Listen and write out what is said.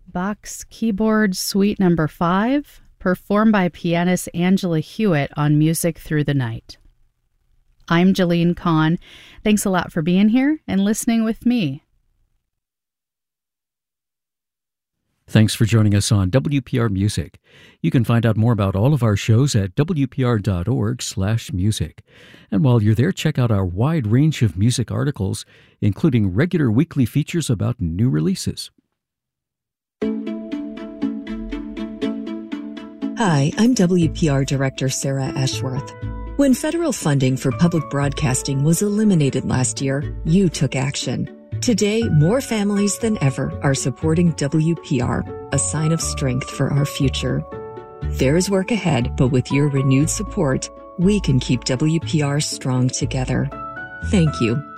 Bach's Keyboard Suite No. 5, performed by pianist Angela Hewitt on Music Through the Night. I'm Jalene Kahn. Thanks a lot for being here and listening with me. Thanks for joining us on WPR Music. You can find out more about all of our shows at wpr.org/music. And while you're there, check out our wide range of music articles, including regular weekly features about new releases. Hi, I'm WPR Director Sarah Ashworth. When federal funding for public broadcasting was eliminated last year, you took action. Today, more families than ever are supporting WPR, a sign of strength for our future. There's work ahead, but with your renewed support, we can keep WPR strong together. Thank you.